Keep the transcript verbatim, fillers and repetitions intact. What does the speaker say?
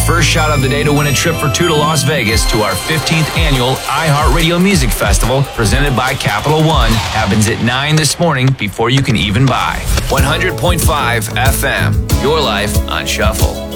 first shot of the day to win a trip for two to Las Vegas to our fifteenth annual iHeartRadio Music Festival presented by Capital One happens at nine this morning before you can even buy. one hundred point five F M, your life on Shuffle.